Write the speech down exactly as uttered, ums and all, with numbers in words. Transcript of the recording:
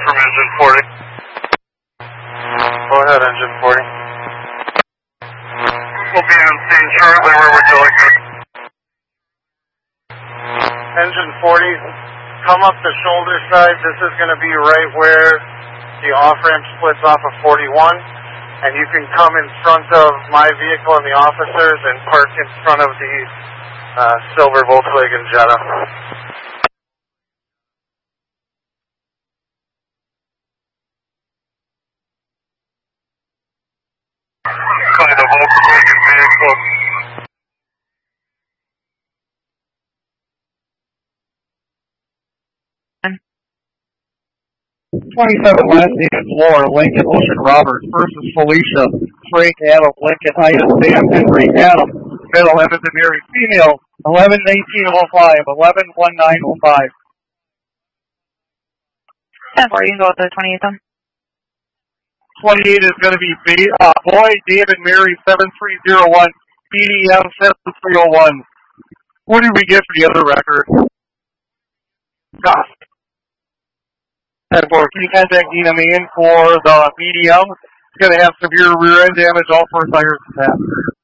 from engine forty. Go ahead, engine forty. We'll be on scene shortly. Where would you like to? Engine forty, come up the shoulder side. This is going to be right where the off-ramp splits off of forty-one. And you can come in front of my vehicle and the officers and park in front of the uh, silver Volkswagen Jetta. By the Volkswagen vehicle. twenty-seven last name is Laura, Lincoln Ocean Roberts versus Felicia, Frank Adam, Lincoln Item, Sam Henry Adam, middle Evans and Mary, female, eleven nineteen oh five, eleven nineteen oh five. ten four, you can go with the twenty-eight then. twenty-eight is going to be B, uh, Boy, David, Mary, seven three zero one, B D M seven three oh one. What did we get for the other record? Gosh. ten four, can you contact Dina Main for the B D M? It's going to have severe rear end damage, all four tires and passengers.